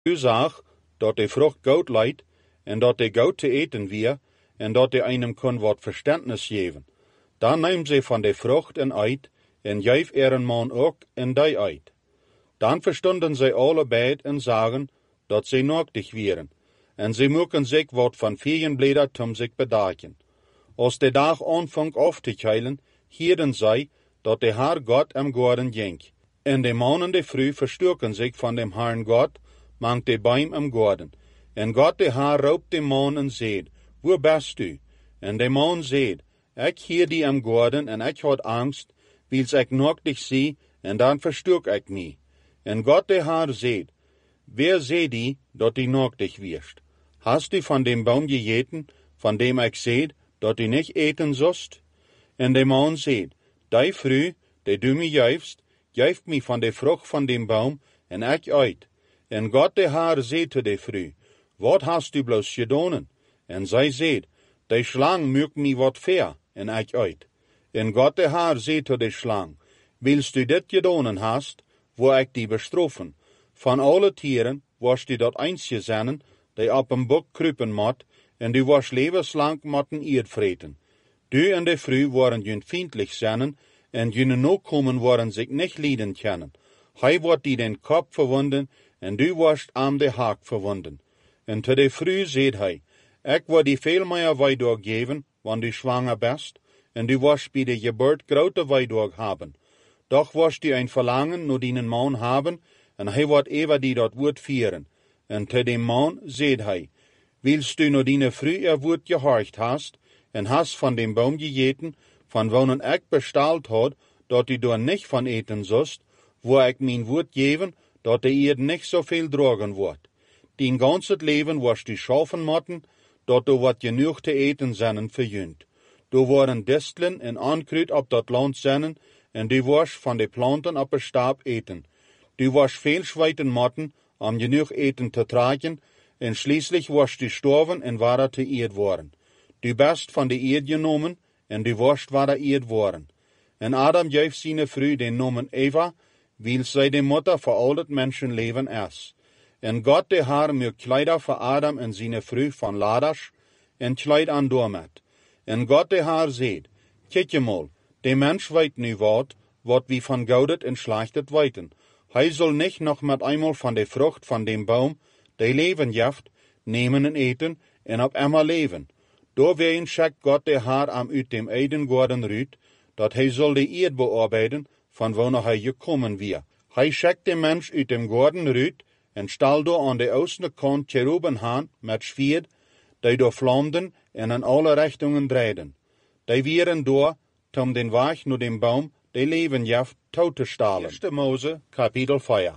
U zag dat de vrucht goud leidt, en dat de goud te eten weer, en dat de einem kon wat verständnis geven. Dan neem ze van de vrucht en eet, en geef een man ook en die eet. Dan verstonden zij alle beid en zagen dat zij nochtig wieren, en zij moeken zich wat van vierenbleder tom zich bedaken. Als de dag aanvang af te keilen, hierden zij dat de Heer God am Gordon ging. En de man en de vrouw verstoken zich van dem Herrn God, mangt de Baum am Gordon. En God de Heer roept de man en zeid, wo bist du? En de man zeid, ik hier die am Gordon en ik had angst, wils ik nochtig zie, en dan verstok ik mij. En God de Heer zeid, wer zei die, dat die nochtig wirst? Hast du van dem Baum gegeten, van dem ik zeid, dat du nicht eten sollst? En de man zeid, die vrouw, die du mij geeft mij van de vrucht van dem Baum, en ik eet. En God de Heer zei te de vrouw, wat hast du bloos gedaan? En zij zeid, de slang mögt mij wat ver, en ik eet. En God de Heer zei te de slang, willst du dit gedaan hast, wo ik die bestrafen? Van alle tieren was du dat einzige zennen, die op een boek kruipen mot, en du was levenslang motten eerd vreten. Du en de vrouw waren jun vriendlich zennen, en june nakomen waren zich nicht lieden kennen. Hij wordt die den kop verwonden, en du warst am de haak verwonden. En te de vrouw zeid hij, ik wil die veel meer weidorg geven, wanneer du zwanger bist, en du warst bij de geboorte grote weidorg hebben. Doch warst du ein Verlangen nur dienen man haben, en hij wordt ever die dat woord vieren. En te dem man zeid hij, willst du nur diene vrouw ihr woord gehorcht hast, en hast van dem Baum gegeten, van wonen ik bestalt had, dat du door nicht van eten sollst, wo ik mijn woord geven, dat de eerd nicht so viel drogen wordt. Dien ganzet leven was du schaffen motten, dat du wat genoeg te eten zennen verjunt. Du waren distelen en ankruid op dat land zennen, en du was van de planten op een stab eten. Du was veel schweiten motten, om genoeg eten te tragen, en schließlich was du storven en waar te eerd worden. Du best van de eerd genomen, en du warst waar eerd worden. En Adam geeft zijn vrouw den nomen Eva, wil zij de moeder voor al het mensenleven is. En God de Heer maakt kleider voor Adam en zijn vrouw van laders, en kleid aan doormet. En God de Heer zegt, kijk je mal, de mens weet nu wat wie van goudet en slachtet weten. Hij zal niet nog met eenmaal van de vrucht van dem Baum, die leven geeft, nemen en eten, en op immer leven. Doorwegen schickt God de Heer am uit dem Eden Gordon ruut, dat hij zal de eerd bearbeiden, van wanneer hij gekommen weer. Hij schickt de mens uit dem Gordon ruut, en stal door aan de oostenkant Cheruben haan met zwierd, die door vlamden en in alle richtingen draaiden. Die wieren door, om den weg naar dem Baum, die leven geeft, toe te stalen. 1. Mose, kapitel 4.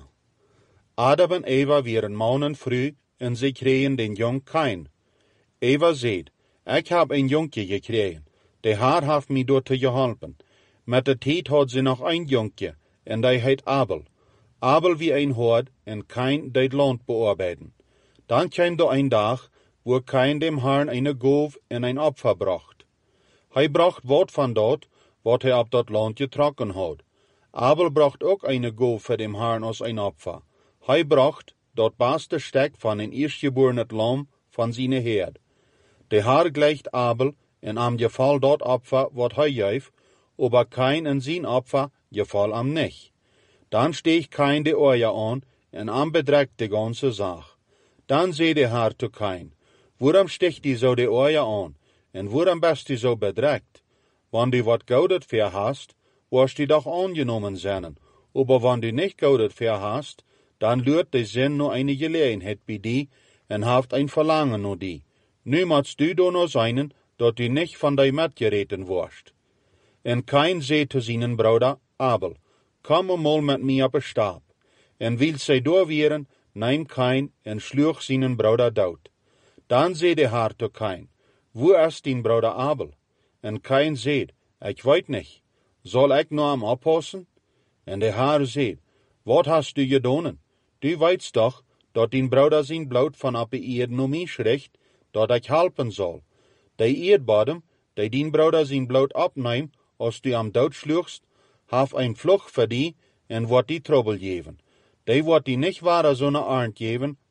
Adam en Eva wieren man en vrouw, en ze kregen den jong Kain. Eva zeid, ik heb een jonkje gekregen. De Heer heeft mij door te geholpen. Met de tijd had ze nog een jonkje, en die heet Abel. Abel wie een hoort, en Kain die het land bearbeiden. Dan kwam er een dag, wo Kain dem Herrn eine Goof en een Opfer bracht. Hij bracht wat van dat, wat hij op dat land getrokken had. Abel bracht ook eine Goof voor dem Herrn als een Opfer. Hij bracht dat beste stek van een eerstgeborene lam van zijn herd. De Heer gleicht Abel, en am geval dat Opfer wat hij geeft, aber Kain en zijn Opfer geval am nicht. Dan steeg Kain de oorje aan, en am bedrekt de ganze Sache. Dan zei de Heer te Kain, waarom sticht die zo de oorje aan, en waarom bist die zo bedrekt? Wanneer du wat goudet ver hast, was die doch angenomen zijn, aber wanneer du nicht goudet ver hast, dan luurt de zin nur eine Gelegenheit bij die, en haft ein Verlangen nur die. Nu moest du doch nur zijn, dat du nicht van die metgereten worst. En Kain zei te zijn broeder Abel, kom mal met mij op een stab. En wil zij doorwieren, neem Kain en sloeg zijn broeder dood. Dan zei de Heer te Kain, wo is din broeder Abel? En Kain zei, ik weet niet, zal ik nou hem oppassen? En de Heer zei, wat hast du gedaan? Du weißt doch, dat din broeder zijn bloed van op de eerd naar mij schricht, dat ik helpen zal. De eerdbodem, die din broeder zijn bloed opneemt, als du am dood sloegst, haf een vlucht voor die en wordt die trouble geven. Die wordt die nicht ware zo'n arnd geven,